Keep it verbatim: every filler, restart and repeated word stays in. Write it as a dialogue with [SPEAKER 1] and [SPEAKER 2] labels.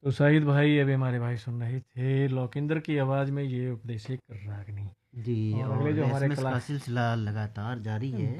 [SPEAKER 1] तो शाहिद भाई अभी हमारे भाई सुन रहे थे लौकिंदर की आवाज़ में ये उपदेशिक रागनी।
[SPEAKER 2] जी,
[SPEAKER 1] और अगले
[SPEAKER 2] और
[SPEAKER 1] जो हमारे
[SPEAKER 2] एसएमएस
[SPEAKER 1] कला
[SPEAKER 2] का सिलसिला लगातार जारी है।